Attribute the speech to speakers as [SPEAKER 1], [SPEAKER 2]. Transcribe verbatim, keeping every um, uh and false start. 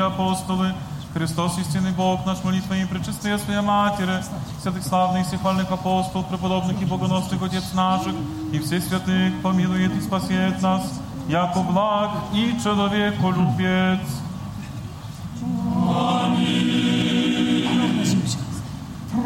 [SPEAKER 1] апостолы, Христос, истинный Бог, наш молитва и пречистая Своя Матерь, святых славных, всехвальных апостолов, преподобных и богоносных Отец наших, и всех святых помилует и спасет нас, яко благ и человеколюбец.